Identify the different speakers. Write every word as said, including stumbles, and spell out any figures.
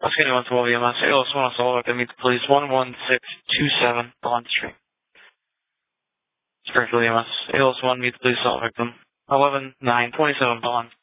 Speaker 1: Oscar one twelve E M S, A L S one assault victim, meet the police, one one six two seven Bond Street. Springfield E M S, A L S one, meet the police assault victim, eleven nine twenty-seven Bond.